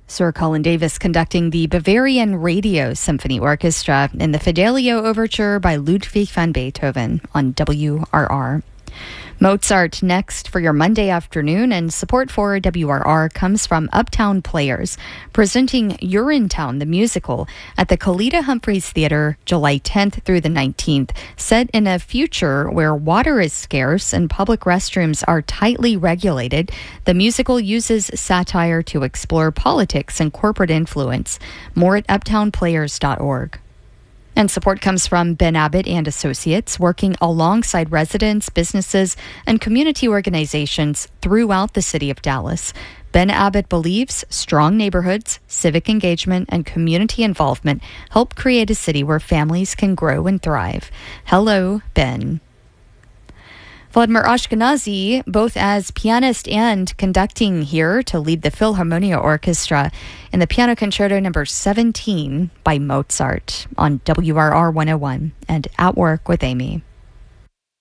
Sir Colin Davis conducting the Bavarian Radio Symphony Orchestra in the Fidelio Overture by Ludwig van Beethoven on WRR. Mozart next for your Monday afternoon, and support for WRR comes from Uptown Players, presenting Urinetown the musical at the Kalita Humphreys Theater July 10th through the 19th. Set in a future where water is scarce and public restrooms are tightly regulated, the musical uses satire to explore politics and corporate influence. More at uptownplayers.org. And support comes from Ben Abbott and Associates, working alongside residents, businesses, and community organizations throughout the city of Dallas. Ben Abbott believes strong neighborhoods, civic engagement, and community involvement help create a city where families can grow and thrive. Hello, Ben. Vladimir Ashkenazy, both as pianist and conducting here to lead the Philharmonia Orchestra in the Piano Concerto No. 17 by Mozart on WRR 101 and At Work with Amy.